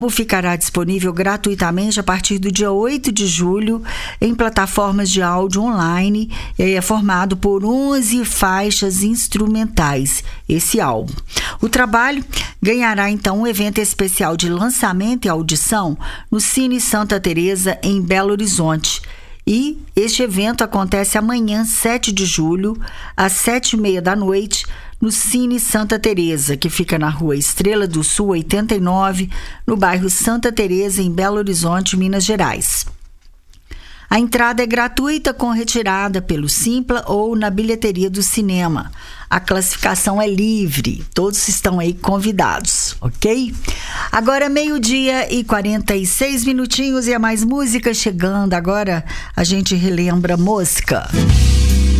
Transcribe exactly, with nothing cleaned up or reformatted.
Ficará disponível gratuitamente a partir do dia oito de julho em plataformas de áudio online e é formado por onze faixas instrumentais, esse álbum. O trabalho ganhará então um evento especial de lançamento e audição no Cine Santa Teresa em Belo Horizonte. E este evento acontece amanhã, sete de julho, às sete e meia da noite, no Cine Santa Teresa, que fica na rua Estrela do Sul oitenta e nove, no bairro Santa Teresa, em Belo Horizonte, Minas Gerais. A entrada é gratuita com retirada pelo Simpla ou na bilheteria do cinema. A classificação é livre, todos estão aí convidados, ok? Agora meio-dia e quarenta e seis minutinhos e a mais música chegando. Agora a gente relembra Mosca.